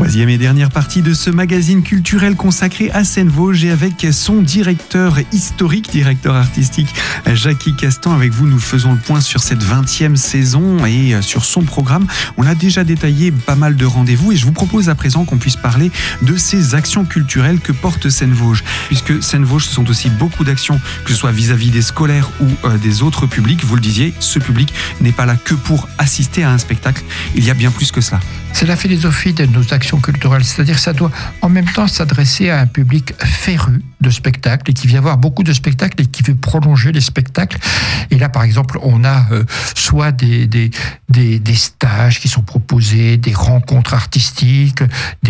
Troisième et dernière partie de ce magazine culturel consacré à Seine-Vosges et avec son directeur historique, directeur artistique Jackie Castan. Avec vous, nous faisons le point sur cette 20e saison et sur son programme. On a déjà détaillé pas mal de rendez-vous et je vous propose à présent qu'on puisse parler de ces actions culturelles que porte Seine-Vosges. Puisque Seine-Vosges, ce sont aussi beaucoup d'actions, que ce soit vis-à-vis des scolaires ou des autres publics. Vous le disiez, ce public n'est pas là que pour assister à un spectacle. Il y a bien plus que cela. C'est la philosophie de nos actions culturelles, c'est-à-dire que ça doit en même temps s'adresser à un public féru de spectacles et qui vient voir beaucoup de spectacles et qui veut prolonger les spectacles. Et là, par exemple, on a soit des stages qui sont proposés, des rencontres artistiques,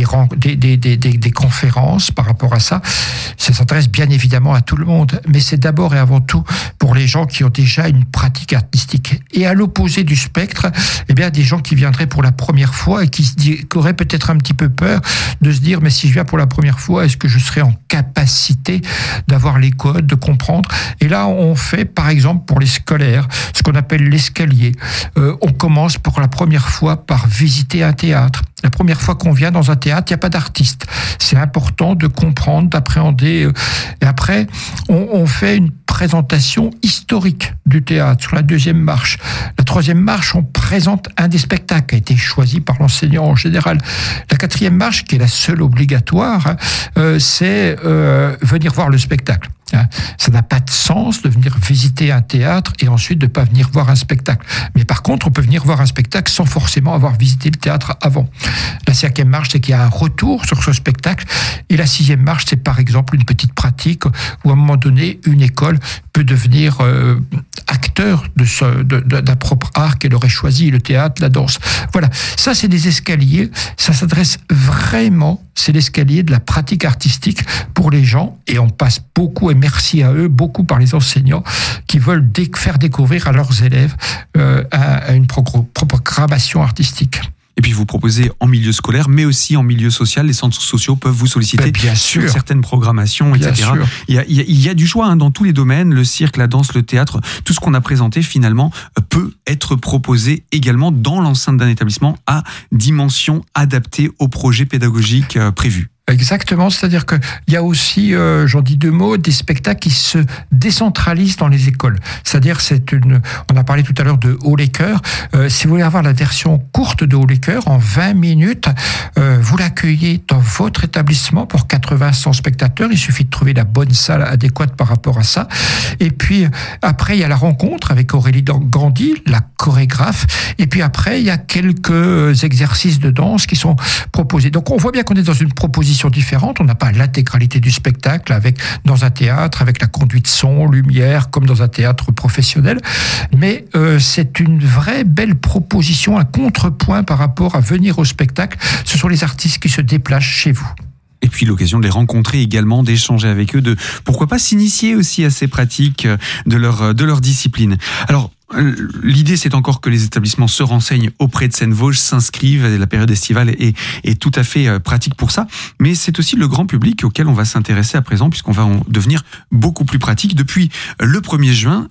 des conférences par rapport à ça. Ça s'adresse bien évidemment à tout le monde, mais c'est d'abord et avant tout pour les gens qui ont déjà une pratique artistique. Et à l'opposé du spectre, eh bien, des gens qui viendraient pour la première fois et qui auraient peut-être un petit peu peur de se dire, mais si je viens pour la première fois, est-ce que je serai en capacité d'avoir les codes, de comprendre? Et là, on fait, par exemple, pour les scolaires, ce qu'on appelle l'escalier. On commence pour la première fois par visiter un théâtre. La première fois qu'on vient dans un théâtre, il n'y a pas d'artiste. C'est important de comprendre, d'appréhender. Et après, on fait une présentation historique du théâtre sur la deuxième marche. La troisième marche, on présente un des spectacles qui a été choisi par l'enseignant en général. La quatrième marche, qui est la seule obligatoire, c'est venir voir le spectacle. Ça n'a pas de sens de venir visiter un théâtre et ensuite de ne pas venir voir un spectacle. Mais par contre, on peut venir voir un spectacle sans forcément avoir visité le théâtre avant. La cinquième marche, c'est qu'il y a un retour sur ce spectacle. Et la sixième marche, c'est par exemple une petite pratique où à un moment donné, une école peut devenir acteur d'un propre art qu'elle aurait choisi, le théâtre, la danse. Voilà, ça c'est des escaliers, ça s'adresse vraiment, c'est l'escalier de la pratique artistique pour les gens, et on passe beaucoup, et merci à eux, beaucoup par les enseignants qui veulent faire découvrir à leurs élèves une programmation artistique. Et puis vous proposez en milieu scolaire, mais aussi en milieu social. Les centres sociaux peuvent vous solliciter sur certaines programmations, etc. Il y a du choix dans tous les domaines. Le cirque, la danse, le théâtre, tout ce qu'on a présenté finalement peut être proposé également dans l'enceinte d'un établissement à dimension adaptée au projet pédagogique prévu. Exactement, c'est-à-dire qu'il y a aussi, j'en dis deux mots, des spectacles qui se décentralisent dans les écoles. C'est-à-dire, on a parlé tout à l'heure de Haut les Cœurs. Si vous voulez avoir la version courte de Haut les Cœurs, en 20 minutes, vous l'accueillez dans votre établissement pour 80-100 spectateurs. Il suffit de trouver la bonne salle adéquate par rapport à ça. Et puis, après, il y a la rencontre avec Aurélie Gandhi, la chorégraphe. Et puis après, il y a quelques exercices de danse qui sont proposés. Donc, on voit bien qu'on est dans une proposition différentes. On n'a pas l'intégralité du spectacle dans un théâtre avec la conduite son, lumière, comme dans un théâtre professionnel. Mais c'est une vraie belle proposition, un contrepoint par rapport à venir au spectacle. Ce sont les artistes qui se déplacent chez vous. Et puis l'occasion de les rencontrer également, d'échanger avec eux, de pourquoi pas s'initier aussi à ces pratiques de leur discipline. Alors, l'idée, c'est encore que les établissements se renseignent auprès de Seine-Vosges, s'inscrivent. La période estivale est tout à fait pratique pour ça. Mais c'est aussi le grand public auquel on va s'intéresser à présent, puisqu'on va en devenir beaucoup plus pratique. Depuis le 1er juin,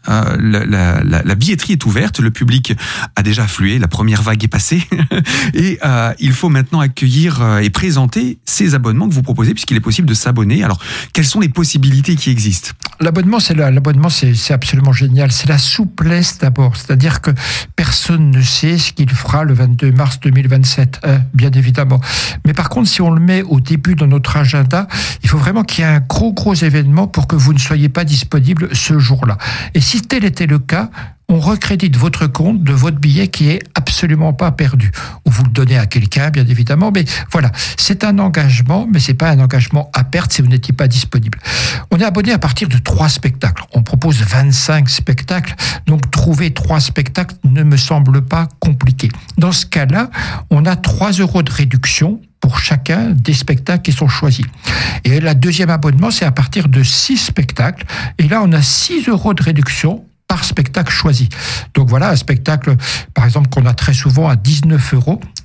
la billetterie est ouverte. Le public a déjà afflué. La première vague est passée. Et il faut maintenant accueillir et présenter ces abonnements que vous proposez, puisqu'il est possible de s'abonner. Alors, quelles sont les possibilités qui existent ? L'abonnement, c'est absolument génial. C'est la souplesse d'abord. C'est-à-dire que personne ne sait ce qu'il fera le 22 mars 2027, bien évidemment. Mais par contre, si on le met au début de notre agenda, il faut vraiment qu'il y ait un gros événement pour que vous ne soyez pas disponible ce jour-là. Et si tel était le cas, on recrédite votre compte de votre billet qui est absolument pas perdu. Ou vous le donnez à quelqu'un, bien évidemment, mais voilà, c'est un engagement, mais c'est pas un engagement à perte si vous n'étiez pas disponible. On est abonné à partir de 3 spectacles. On propose 25 spectacles, donc trouver 3 spectacles ne me semble pas compliqué. Dans ce cas-là, on a 3 € de réduction pour chacun des spectacles qui sont choisis. Et la deuxième abonnement, c'est à partir de 6 spectacles. Et là, on a 6 € de réduction par spectacle choisi. Donc voilà, un spectacle, par exemple, qu'on a très souvent à 19 €,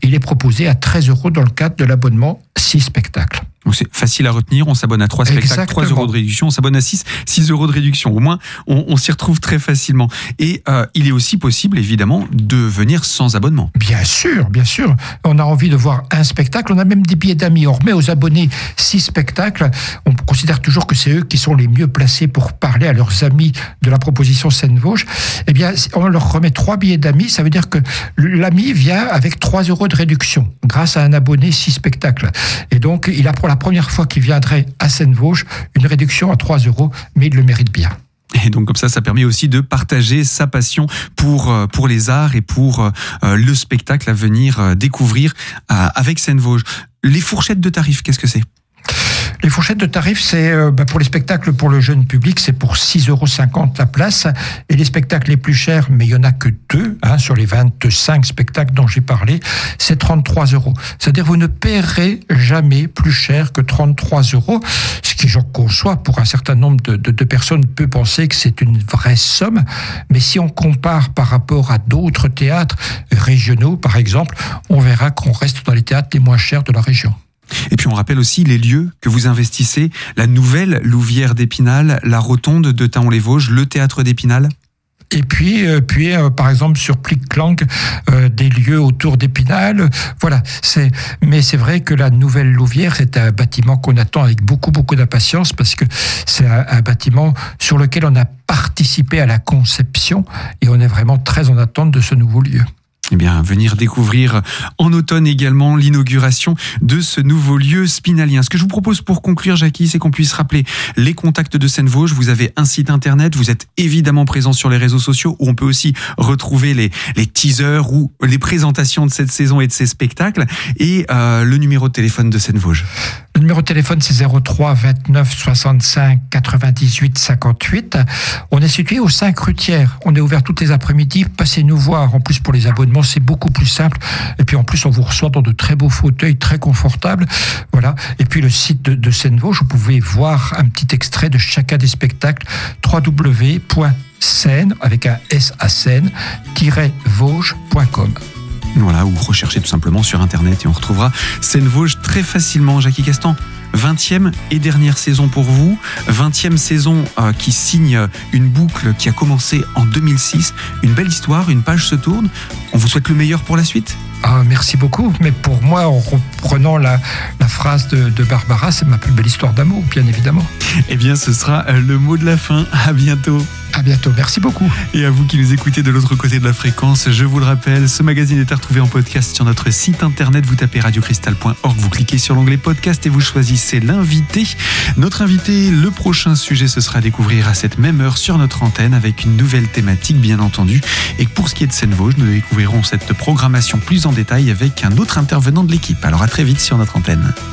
Il est proposé à 13 € dans le cadre de l'abonnement 6 spectacles. Donc c'est facile à retenir, on s'abonne à 3 spectacles, 3 € de réduction, on s'abonne à 6 € de réduction. Au moins, on s'y retrouve très facilement. Et il est aussi possible, évidemment, de venir sans abonnement. Bien sûr, bien sûr. On a envie de voir un spectacle, on a même des billets d'amis. On remet aux abonnés 6 spectacles. On considère toujours que c'est eux qui sont les mieux placés pour parler à leurs amis de la proposition Seine-Vosges. Eh bien, on leur remet 3 billets d'amis. Ça veut dire que l'ami vient avec 3 € de réduction grâce à un abonné 6 spectacles. Et donc, il a pour la première fois qu'il viendrait à Seine-Vosges une réduction à 3 €, mais il le mérite bien. Et donc comme ça permet aussi de partager sa passion pour les arts et pour le spectacle à venir découvrir avec Seine-Vosges. Les fourchettes de tarifs, qu'est-ce que c'est ? Les fourchettes de tarifs, c'est pour les spectacles pour le jeune public, c'est pour 6,50 € la place. Et les spectacles les plus chers, mais il n'y en a que 2 sur les 25 spectacles dont j'ai parlé, c'est 33 €. C'est-à-dire vous ne paierez jamais plus cher que 33 €, ce qui, j'en conçois, pour un certain nombre de personnes, peut penser que c'est une vraie somme. Mais si on compare par rapport à d'autres théâtres régionaux, par exemple, on verra qu'on reste dans les théâtres les moins chers de la région. Et puis on rappelle aussi les lieux que vous investissez, la nouvelle Louvière d'Épinal, la Rotonde de Thaon-les-Vosges, le Théâtre d'Épinal. Et puis par exemple sur Plic-Clanc, des lieux autour d'Épinal. Voilà. Mais c'est vrai que la nouvelle Louvière, c'est un bâtiment qu'on attend avec beaucoup d'impatience parce que c'est un bâtiment sur lequel on a participé à la conception et on est vraiment très en attente de ce nouveau lieu. Eh bien, venir découvrir en automne également l'inauguration de ce nouveau lieu spinalien. Ce que je vous propose pour conclure, Jackie, c'est qu'on puisse rappeler les contacts de Seine-Vosges. Vous avez un site internet, vous êtes évidemment présent sur les réseaux sociaux où on peut aussi retrouver les teasers ou les présentations de cette saison et de ces spectacles. Et le numéro de téléphone de Seine-Vosges. Le numéro de téléphone, c'est 03 29 65 98 58. On est situé au 5 rue Thiers. On est ouvert toutes les après-midi. Passez nous voir. En plus, pour les abonnements, c'est beaucoup plus simple. Et puis, en plus, on vous reçoit dans de très beaux fauteuils, très confortables. Voilà. Et puis, le site de Seine-Vosges, vous pouvez voir un petit extrait de chacun des spectacles. www.seine, avec un S à Seine-Vosges.com. Voilà, ou recherchez tout simplement sur Internet et on retrouvera Seine-Vosges très facilement. Jackie Castan, 20e et dernière saison pour vous. 20e saison qui signe une boucle qui a commencé en 2006. Une belle histoire, une page se tourne. On vous souhaite le meilleur pour la suite. Merci beaucoup. Mais pour moi, en reprenant la phrase de Barbara, c'est ma plus belle histoire d'amour, bien évidemment. Eh bien, ce sera le mot de la fin. À bientôt. À bientôt, merci beaucoup. Et à vous qui nous écoutez de l'autre côté de la fréquence, je vous le rappelle, ce magazine est à retrouver en podcast sur notre site internet. Vous tapez radiocristal.org, vous cliquez sur l'onglet podcast et vous choisissez l'invité. Notre invité, le prochain sujet, ce sera à découvrir à cette même heure sur notre antenne avec une nouvelle thématique, bien entendu. Et pour ce qui est de Seine-Vosges, nous découvrirons cette programmation plus en détail avec un autre intervenant de l'équipe. Alors à très vite sur notre antenne.